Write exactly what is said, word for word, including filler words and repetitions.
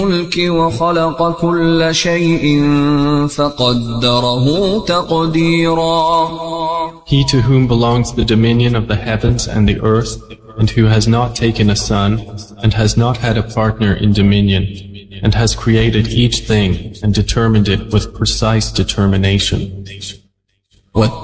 الملك وخلق كل شيء فقدره تقديرا. He to whom belongs the dominion of the heavens and the earth, and who has not taken a son, and has not had a partner in dominion, and has created each thing and determined it with precise determination.